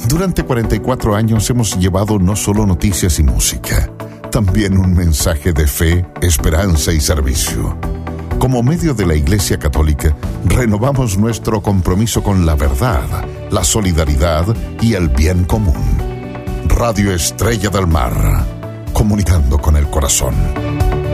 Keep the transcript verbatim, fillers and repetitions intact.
Durante cuarenta y cuatro años hemos llevado no solo noticias y música, también un mensaje de fe, esperanza y servicio. Como medio de la Iglesia Católica, renovamos nuestro compromiso con la verdad, la solidaridad y el bien común. Radio Estrella del Mar, comunicando con el corazón.